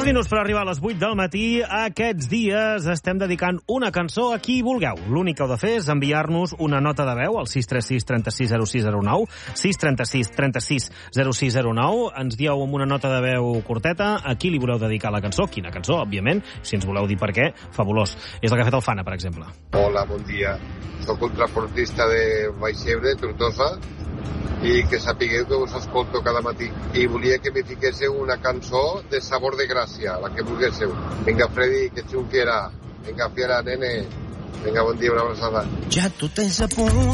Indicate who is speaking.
Speaker 1: Minuts per arribar a les 8 del matí. Aquests dies estem dedicant una cançó a qui vulgueu. L'únic que heu de fer és enviar-nos una nota de veu al 636 36 0609, 636 36 0609. Ens dieu amb una nota de veu curteta a qui li voleu dedicar la cançó. Quina cançó, òbviament. Si ens voleu dir per què, fabulós. És el que ha fet el Fana, per exemple.
Speaker 2: Hola, bon dia. Soc un transportista de Baixebre, Tortosa, i que sapigueu que us escolto cada matí. I volia que me fiquéssiu una cançó de Sabor de Gràcia, la que volguéssiu. Vinga, Freddy, que xunquera. Vinga, fiera, nene. Vinga, bon dia, una abraçada.
Speaker 3: Ja tu tens a punt